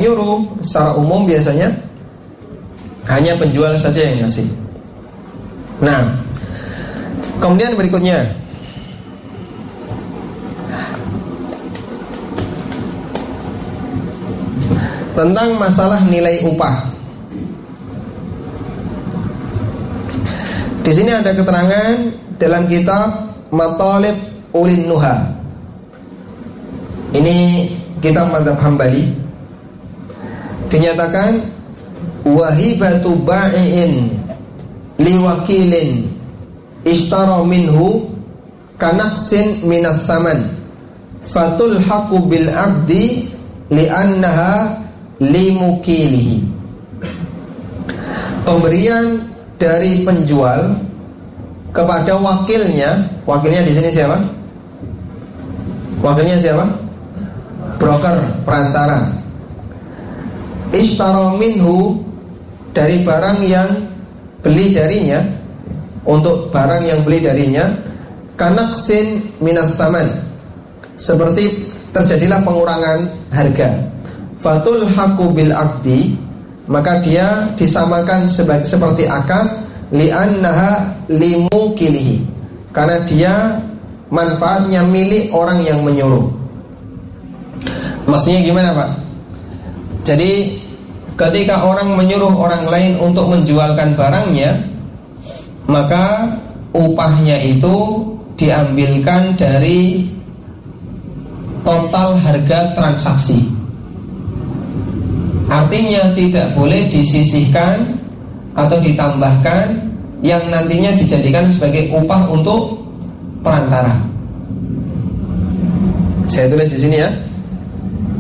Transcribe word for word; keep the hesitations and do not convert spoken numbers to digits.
nyuruh. Secara umum biasanya hanya penjual saja yang ngasih. Nah, kemudian berikutnya, tentang masalah nilai upah. Di sini ada keterangan dalam kitab Matalib Ulin Nuha. Ini kitab mazhab Hambali. Dinyatakan wahibatu ba'iin liwakilin ishtara minhu kanaksin minas saman fatulhaqu bil aqdi li'annaha limukilihi. Pemberian dari penjual kepada wakilnya. Wakilnya di sini siapa? Wakilnya siapa? Broker, perantara. Ishtara minhu, dari barang yang beli darinya, untuk barang yang beli darinya, kanaksin minas saman, seperti terjadilah pengurangan harga. Fatul haku bil akdi, maka dia disamakan sebagai seperti akad, li'annaha limukilihi, karena dia manfaatnya milik orang yang menyuruh. Maksudnya gimana Pak? Jadi ketika orang menyuruh orang lain untuk menjualkan barangnya, maka upahnya itu diambilkan dari total harga transaksi. Artinya tidak boleh disisihkan atau ditambahkan yang nantinya dijadikan sebagai upah untuk perantara. Saya tulis di sini ya.